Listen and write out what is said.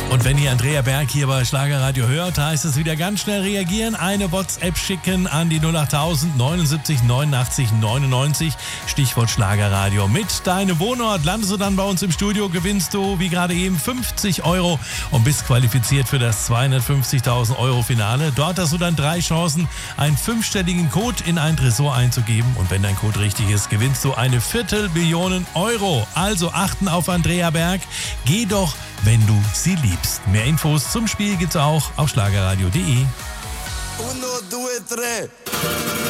Und wenn ihr Andrea Berg hier bei Schlagerradio hört, heißt es wieder ganz schnell reagieren. Eine WhatsApp schicken an die 08000 79 89 99. Stichwort Schlagerradio. Mit deinem Wohnort landest du dann bei uns im Studio, gewinnst du, wie gerade eben, 50 € und bist qualifiziert für das 250.000 € Finale. Dort hast du dann 3 Chancen, einen 5-stelligen Code in ein Tresor einzugeben. Und wenn dein Code richtig ist, gewinnst du eine 250.000 €. Also achten auf Andrea Berg. Geh doch, wenn du sie liebst. Mehr Infos zum Spiel gibt's auch auf schlagerradio.de. 1, 2, 3.